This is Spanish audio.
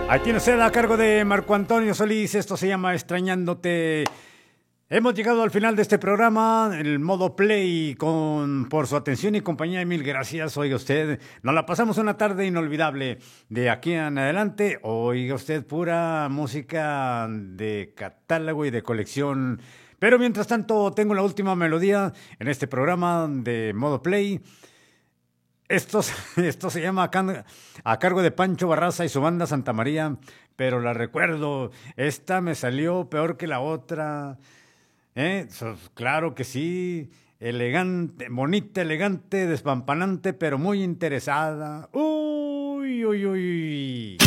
Ahí tiene usted a cargo de Marco Antonio Solís. Esto se llama Extrañándote. Hemos llegado al final de este programa, el modo play, por su atención y compañía. Mil gracias. Oiga usted, nos la pasamos una tarde inolvidable. De aquí en adelante, oiga usted, pura música de catálogo y de colección. Pero mientras tanto, tengo la última melodía en este programa de modo play. Esto se llama a cargo de Pancho Barraza y su banda Santa María, pero la recuerdo, esta me salió peor que la otra. Claro que sí, elegante, bonita, elegante, despampanante, pero muy interesada. Uy, uy, uy.